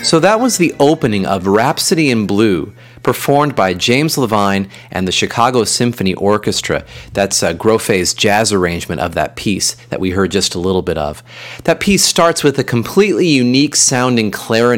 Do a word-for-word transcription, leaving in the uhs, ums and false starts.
So that was the opening of Rhapsody in Blue, performed by James Levine and the Chicago Symphony Orchestra. That's uh, Groffe's jazz arrangement of that piece that we heard just a little bit of. That piece starts with a completely unique sounding clarinet